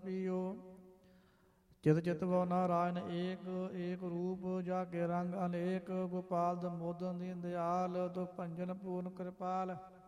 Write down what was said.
ਪੀਓ। ਚਿਤ ਚਿਤ ਵੋ ਨਾਰਾਇਣ ਏਕ, ਏਕ ਰੂਪ ਜਾ ਕੇ ਰੰਗ ਅਨੇਕ। ਗੋਪਾਲ ਦਮੋਦਨ ਦੀਨ ਦਿਆਲ, ਤੋ ਭੰਜਨ ਪੂਰਨ ਕਿਰਪਾਲ।